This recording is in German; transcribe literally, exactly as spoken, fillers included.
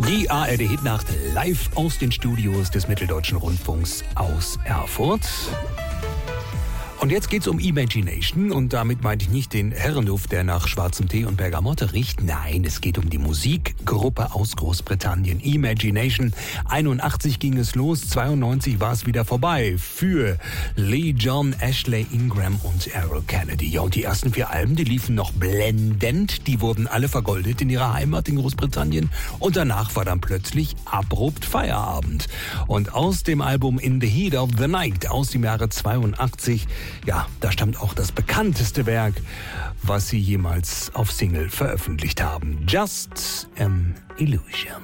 Die A R D-Hitnacht live aus den Studios des Mitteldeutschen Rundfunks aus Erfurt. Und jetzt geht's um Imagination und damit meinte ich nicht den Herrenduft, der nach schwarzem Tee und Bergamotte riecht. Nein, es geht um die Musikgruppe aus Großbritannien. Imagination. einundachtzig ging es los, zweiundneunzig war es wieder vorbei für Lee John, Ashley Ingram und Errol Kennedy. Ja, und die ersten vier Alben, die liefen noch blendend. Die wurden alle vergoldet in ihrer Heimat in Großbritannien. Und danach war dann plötzlich abrupt Feierabend. Und aus dem Album In the Heat of the Night aus dem Jahre zweiundachtzig, ja, da stammt auch das bekannteste Werk, was sie jemals auf Single veröffentlicht haben. Just an Illusion.